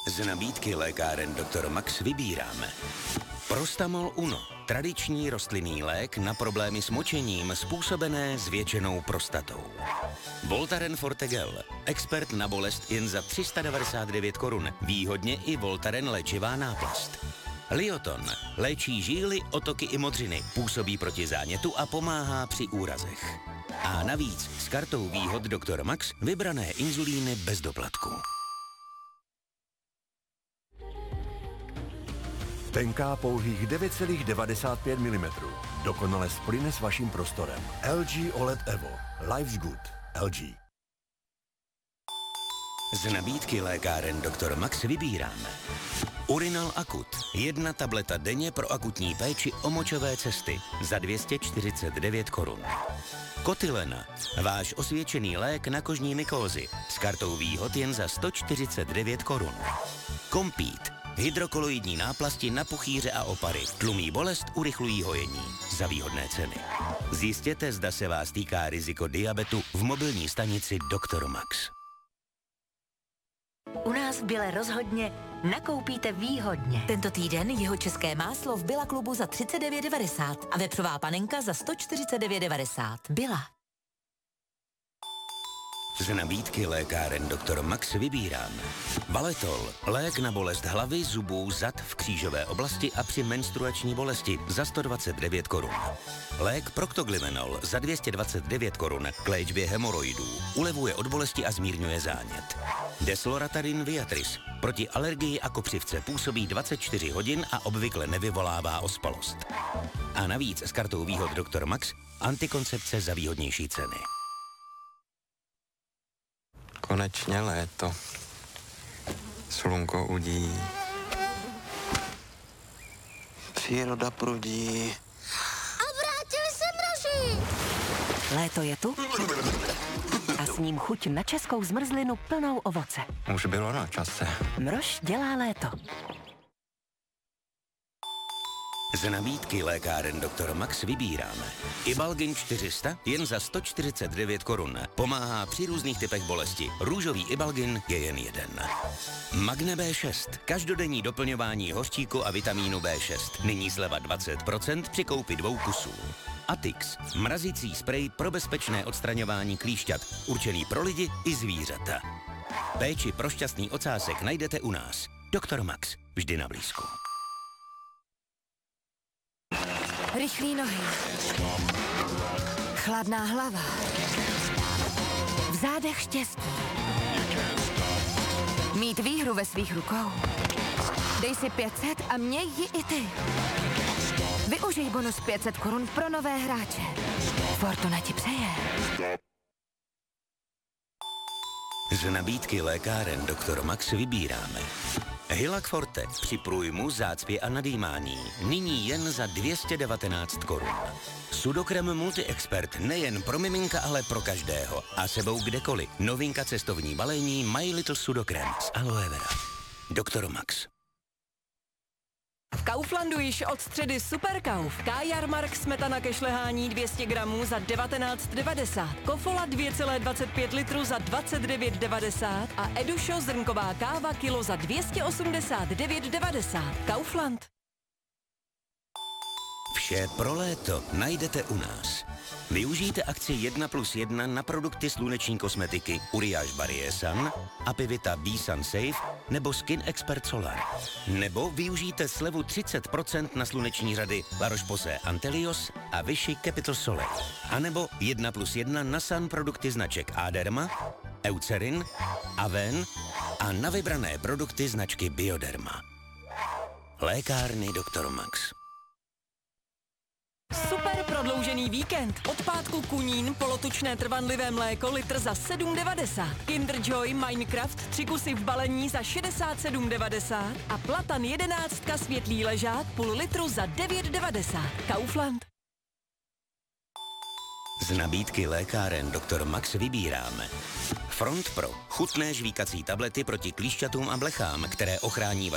Z nabídky lékáren Dr. Max vybíráme Prostamol Uno, tradiční rostlinný lék na problémy s močením způsobené zvětšenou prostatou. Voltaren Forte Gel, expert na bolest jen za 399 korun, výhodně i Voltaren léčivá náplast. Lioton léčí žíly, otoky i modřiny, působí proti zánětu a pomáhá při úrazech. A navíc s kartou výhod Dr. Max vybrané inzulíny bez doplatku. Tenká pouhých 9,95 mm. Dokonale splyne s vaším prostorem. LG OLED Evo. Life's good. LG. Z nabídky lékáren Dr. Max vybíráme Urinal Akut. 1 tableta denně pro akutní péči o močové cesty za 249 korun. Kotylena. Váš osvědčený lék na kožní mykózy. S kartou výhod jen za 149 korun. Kompít. Hydrokoloidní náplasti na puchýře a opary. Tlumí bolest, urychlují hojení. Za výhodné ceny. Zjistěte, zda se vás týká riziko diabetu v mobilní stanici Dr. Max. U nás v Bile rozhodně nakoupíte výhodně. Tento týden jihočeské máslo v Billa klubu za 39,90 a vepřová panenka za 149,90. Billa. Z nabídky lékáren Dr. Max vybíráme Valetol, lék na bolest hlavy, zubů, zad v křížové oblasti a při menstruační bolesti za 129 korun. Lék Proctoglyvenol za 229 korun k léčbě hemoroidů, ulevuje od bolesti a zmírňuje zánět. Desloratarin Viatris proti alergii a kopřivce působí 24 hodin a obvykle nevyvolává ospalost. A navíc s kartou výhod Dr. Max antikoncepce za výhodnější ceny. Konečně léto. Slunko udí. Příroda prudí. A vrátili se mraži! Léto je tu a s ním chuť na českou zmrzlinu plnou ovoce. Už bylo na čase. Mrož dělá léto. Z nabídky lékáren Dr. Max vybíráme Ibalgin 400 jen za 149 korun. Pomáhá při různých typech bolesti. Růžový Ibalgin je jen jeden. Magne B6. Každodenní doplňování hořčíku a vitamínu B6. Nyní sleva 20% při koupi 2 kusů. Atix. Mrazící sprej pro bezpečné odstraňování klíšťat. Určený pro lidi i zvířata. Péči pro šťastný ocásek najdete u nás. Dr. Max. Vždy na blízku. Rychlý nohy. Chladná hlava. V zádech štěstí. Mít výhru ve svých rukou. Dej si 500 a měj ji i ty. Využij bonus 500 korun pro nové hráče. Fortuna ti přeje. Z nabídky lékáren Dr. Max vybíráme Hylac Forte při průjmu, zácpě a nadýmání. Nyní jen za 219 korun. Sudokrem Multi-Expert nejen pro miminka, ale pro každého. A sebou kdekoliv. Novinka cestovní balení My Little Sudokrem z aloe vera. Dr. Max. V Kauflandu již od středy Superkauf. K-Jarmark smetana ke šlehání 200 gramů za 19,90. Kofola 2,25 litru za 29,90 a Edušo zrnková káva kilo za 289,90. Kaufland. Vše pro léto najdete u nás. Využijte akci 1+1 na produkty sluneční kosmetiky Uriage Barrier Sun, Apivita B-Sun Safe nebo Skin Expert Solar. Nebo využijte slevu 30% na sluneční řady La Roche-Posay Antelios a Vichy Capital Soleil. A nebo 1+1 na sun produkty značek Aderma, Eucerin, Aven a na vybrané produkty značky Bioderma. Lékárny Dr. Max. Super prodloužený víkend. Od pátku Kunín polotučné trvanlivé mléko litr za 7,90. Kinder Joy Minecraft 3 kusy v balení za 67,90 a Platan 11 světlý ležák půl litru za 9,90. Kaufland. Z nabídky lékáren Dr. Max vybíráme Front Pro. Chutné žvíkací tablety proti klíšťatům a blechám, které ochrání